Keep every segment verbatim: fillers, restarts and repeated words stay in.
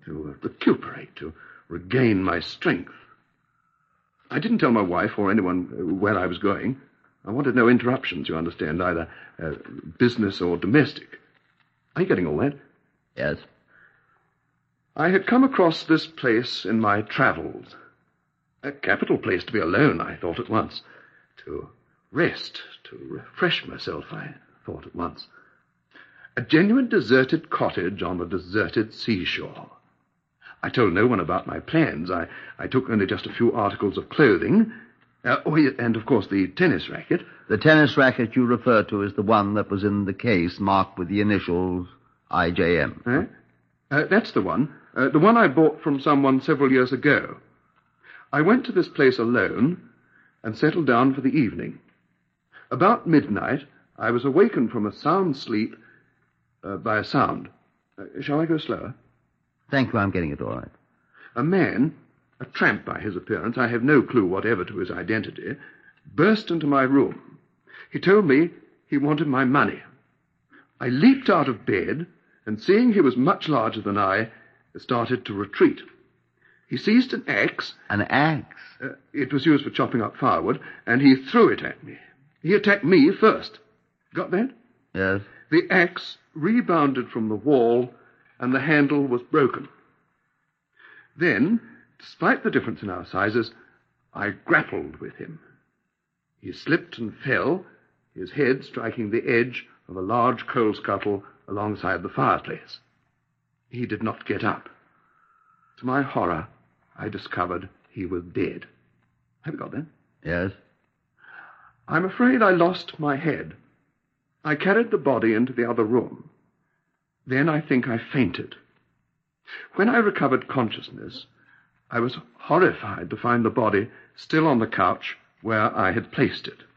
to recuperate, to regain my strength. I didn't tell my wife or anyone where I was going. I wanted no interruptions, you understand, either uh, business or domestic. Are you getting all that? Yes. I had come across this place in my travels. A capital place to be alone, I thought at once. To rest, to refresh myself, I thought at once. A genuine deserted cottage on the deserted seashore. I told no one about my plans. I, I took only just a few articles of clothing. Uh, oh, and, of course, the tennis racket. The tennis racket you refer to is the one that was in the case marked with the initials I J M. Eh? Uh, that's the one. Uh, the one I bought from someone several years ago. I went to this place alone and settled down for the evening. About midnight, I was awakened from a sound sleep uh, by a sound. Uh, shall I go slower? Thank you, I'm getting it all right. A man, a tramp by his appearance, I have no clue whatever to his identity, burst into my room. He told me he wanted my money. I leaped out of bed, and seeing he was much larger than I, started to retreat. He seized an axe. An axe? Uh, it was used for chopping up firewood, and he threw it at me. He attacked me first. Got that? Yes. The axe rebounded from the wall, and the handle was broken. Then, despite the difference in our sizes, I grappled with him. He slipped and fell, his head striking the edge of a large coal scuttle alongside the fireplace. He did not get up. To my horror, I discovered he was dead. Have you got that? Yes. I'm afraid I lost my head. I carried the body into the other room. Then I think I fainted. When I recovered consciousness, I was horrified to find the body still on the couch where I had placed it.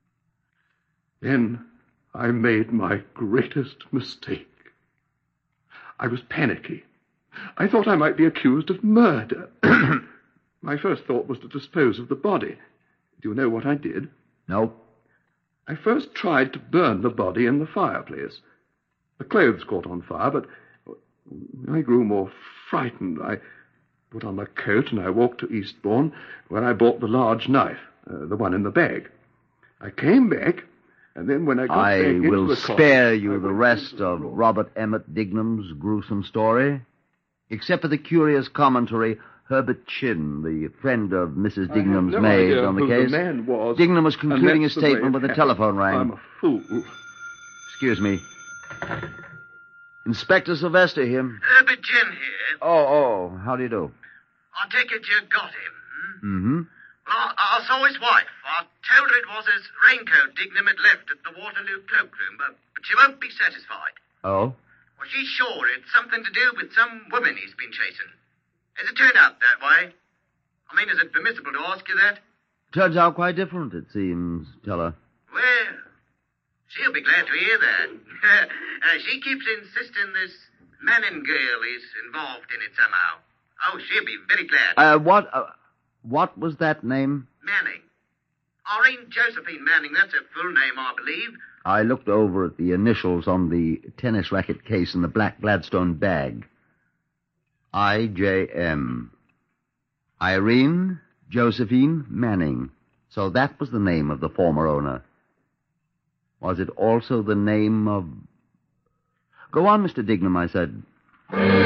Then I made my greatest mistake. I was panicky. I thought I might be accused of murder. My first thought was to dispose of the body. Do you know what I did? No. I first tried to burn the body in the fireplace. The clothes caught on fire, but I grew more frightened. I put on my coat and I walked to Eastbourne, where I bought the large knife, uh, the one in the bag. I came back, and then when I got I back into will the spare cottage, you I the went rest into the of room. Robert Emmett Digname's gruesome story, except for the curious commentary Herbert Chin, the friend of Missus I have Digname's no maid idea on the who case. the man was, Dignam was and concluding his that's the way statement it when the happened. telephone rang. I'm a fool. Excuse me. Inspector Sylvester here. Herbert Chin here. Oh, oh, how do you do? I take it you got him, hmm? Mm-hmm. Well, I, I saw his wife. I told her it was his raincoat Dignam had left at the Waterloo cloakroom, but, but she won't be satisfied. Oh? Well, she's sure it's something to do with some woman he's been chasing. Has it turned out that way? I mean, is it permissible to ask you that? Turns out quite different, it seems, tell her. Well, she'll be glad to hear that. uh, she keeps insisting this Manning girl is involved in it somehow. Oh, she'll be very glad. Uh, what, uh, what was that name? Manning. Irene Josephine Manning, that's her full name, I believe. I looked over at the initials on the tennis racket case in the black Gladstone bag. I J M. Irene Josephine Manning. So that was the name of the former owner. Was it also the name of... Go on, Mister Dignam, I said.